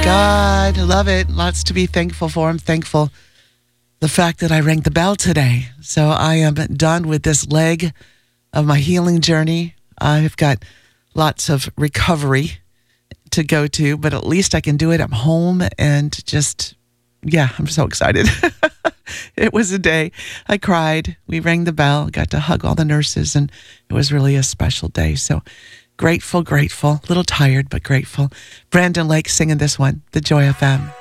God. Love it. Lots to be thankful for. I'm thankful the fact that I rang the bell today. So I am done with this leg of my healing journey. I've got lots of recovery to go to, but at least I can do it. I'm home and just, I'm so excited. It was a day. I cried. We rang the bell, got to hug all the nurses, and it was really a special day. So grateful, a little tired, but grateful. Brandon Lake singing this one, The Joy FM.